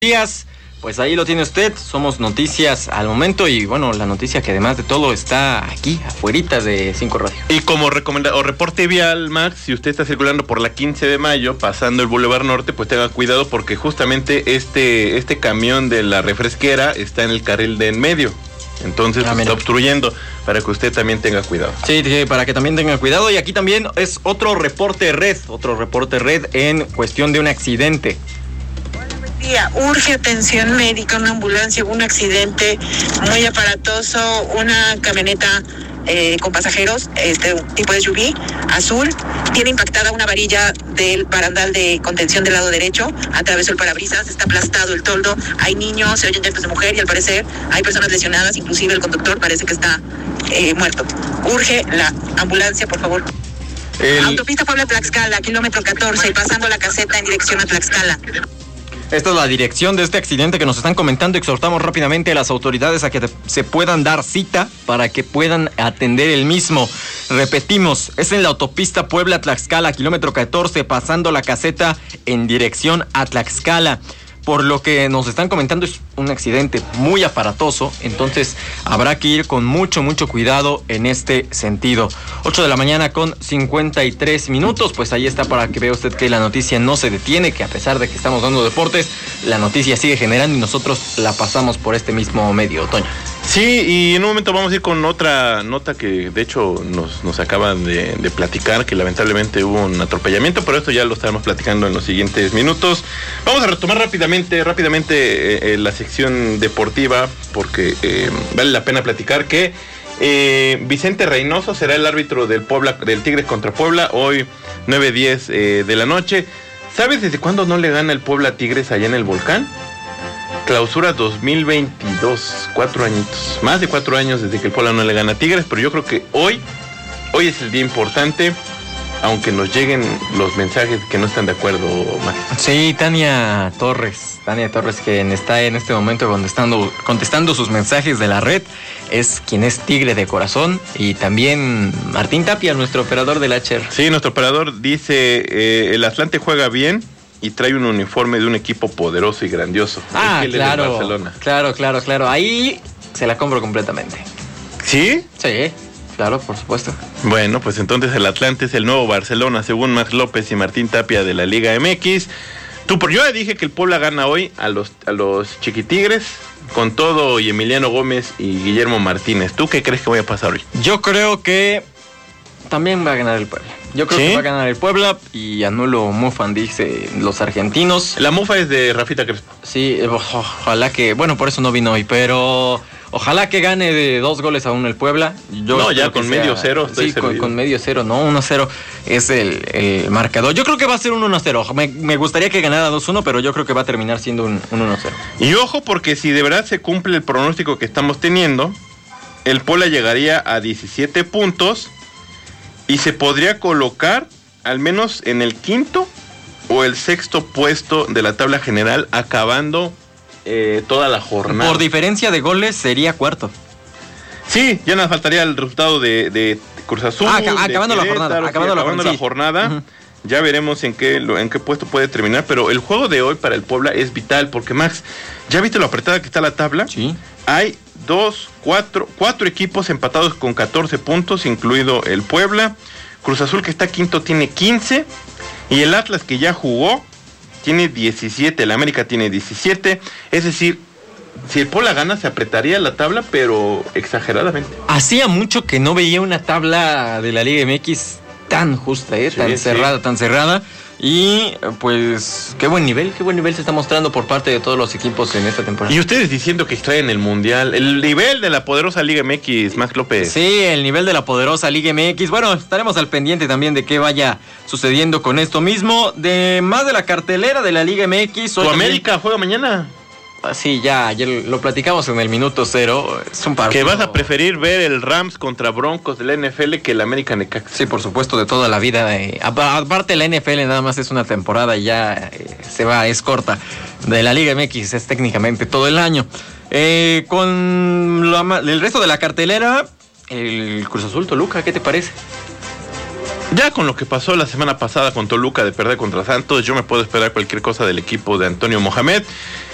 días. Pues ahí lo tiene usted, somos Noticias al Momento y bueno, la noticia que además de todo está aquí, afuerita de 5 Radio. Y como reporte vial, Max, si usted está circulando por la 15 de mayo, pasando el Boulevard Norte, pues tenga cuidado porque justamente este camión de la refresquera está en el carril de en medio. Entonces está obstruyendo, para que usted también tenga cuidado. Sí, para que también tenga cuidado. Y aquí también es otro reporte red en cuestión de un accidente. Urge atención médica, una ambulancia, un accidente muy aparatoso, una camioneta con pasajeros, tipo de SUV azul, tiene impactada una varilla del barandal de contención del lado derecho, atravesó el parabrisas, está aplastado el toldo, hay niños, se oyen llantos de mujer y al parecer hay personas lesionadas, inclusive el conductor parece que está muerto. Urge la ambulancia, por favor. Autopista Puebla-Tlaxcala, kilómetro 14, pasando la caseta en dirección a Tlaxcala. Esta es la dirección de este accidente que nos están comentando. Exhortamos rápidamente a las autoridades a que se puedan dar cita para que puedan atender el mismo. Repetimos, es en la autopista Puebla-Tlaxcala, kilómetro 14, pasando la caseta en dirección a Tlaxcala. Por lo que nos están comentando, es un accidente muy aparatoso, entonces habrá que ir con mucho cuidado en este sentido. 8 de la mañana con 53 minutos, pues ahí está para que vea usted que la noticia no se detiene, que a pesar de que estamos dando deportes, la noticia sigue generando y nosotros la pasamos por este mismo medio, Toño. Sí, y en un momento vamos a ir con otra nota que de hecho nos acaban de platicar, que lamentablemente hubo un atropellamiento, pero esto ya lo estaremos platicando en los siguientes minutos. Vamos a retomar rápidamente la sección deportiva, porque vale la pena platicar que Vicente Reynoso será el árbitro del Tigres contra Puebla, hoy 9:10 de la noche. ¿Sabes desde cuándo no le gana el Puebla a Tigres allá en el Volcán? Clausura 2022, 4 añitos, más de 4 años desde que el Puebla no le gana a Tigres, pero yo creo que hoy es el día importante, aunque nos lleguen los mensajes que no están de acuerdo, Max. Sí, Tania Torres, quien está en este momento contestando sus mensajes de la red, es quien es tigre de corazón, y también Martín Tapia, nuestro operador del HR. Sí, nuestro operador dice, el Atlante juega bien y trae un uniforme de un equipo poderoso y grandioso. Claro. Ahí se la compro completamente. ¿Sí? Sí, claro, por supuesto. Bueno, pues entonces el Atlante es el nuevo Barcelona, según Max López y Martín Tapia de la Liga MX. Yo ya dije que el Puebla gana hoy a los Chiquitigres, con todo y Emiliano Gómez y Guillermo Martínez. ¿Tú qué crees que vaya a pasar hoy? Yo creo que también va a ganar el Puebla. Yo creo que va a ganar el Puebla y anulo Mufan, dice los argentinos. La mufa es de Rafita Crespo. Sí, ojalá que, bueno, por eso no vino hoy, pero ojalá que gane de 2-1 el Puebla. Ya con medio cero. Sí, con medio cero, no, 1-0 es el marcador. Yo creo que va a ser un 1-0. Me gustaría que ganara 2-1, pero yo creo que va a terminar siendo un 1-0. Y ojo, porque si de verdad se cumple el pronóstico que estamos teniendo, el Puebla llegaría a 17 puntos. Y se podría colocar al menos en el 5º o el 6º puesto de la tabla general, acabando toda la jornada. Por diferencia de goles sería 4º. Sí, ya nos faltaría el resultado de Cruz Azul. Acabando la jornada. Uh-huh. Ya veremos en qué puesto puede terminar. Pero el juego de hoy para el Puebla es vital, porque Max, ¿ya viste lo apretada que está la tabla? Sí. Hay 4 equipos empatados con 14 puntos, incluido el Puebla. Cruz Azul, que está 5º, tiene 15. Y el Atlas, que ya jugó, tiene 17. El América tiene 17. Es decir, si el Puebla gana, se apretaría la tabla, pero exageradamente. Hacía mucho que no veía una tabla de la Liga MX tan justa, tan cerrada. Y pues qué buen nivel se está mostrando por parte de todos los equipos en esta temporada. Y ustedes diciendo que extraen el Mundial, el nivel de la poderosa Liga MX, Max López. Sí, el nivel de la poderosa Liga MX. Bueno, estaremos al pendiente también de qué vaya sucediendo con esto mismo. Más de la cartelera de la Liga MX. ¿Tu América juega mañana? Sí, ya lo platicamos en el minuto 0. Es un partido. ¿Que vas a preferir ver el Rams contra Broncos de la NFL que el América Necaxa? Sí, por supuesto, de toda la vida. Aparte, la NFL nada más es una temporada y ya es corta. De la Liga MX es técnicamente todo el año. Con el resto de la cartelera, el Cruz Azul Toluca, ¿qué te parece? Ya con lo que pasó la semana pasada con Toluca de perder contra Santos, yo me puedo esperar cualquier cosa del equipo de Antonio Mohamed.